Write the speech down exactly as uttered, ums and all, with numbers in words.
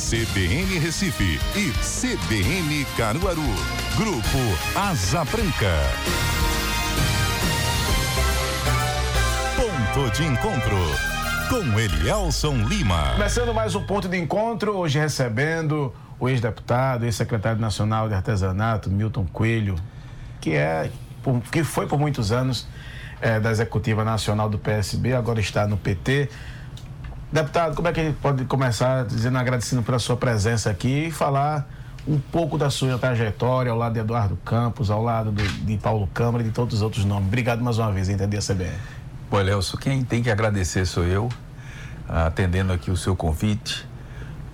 C B N Recife e C B N Caruaru. Grupo Asa Branca. Ponto de encontro com Elielson Lima. Começando mais um ponto de encontro, hoje recebendo o ex-deputado, ex-secretário nacional de artesanato, Milton Coelho, que é, que foi por muitos anos é, da executiva nacional do P S B, agora está no P T. Deputado, como é que a gente pode começar dizendo, agradecendo pela sua presença aqui e falar um pouco da sua trajetória ao lado de Eduardo Campos, ao lado do, de Paulo Câmara e de todos os outros nomes. Obrigado mais uma vez, entender a C B N. Bom, Elielson, quem tem que agradecer sou eu, atendendo aqui o seu convite.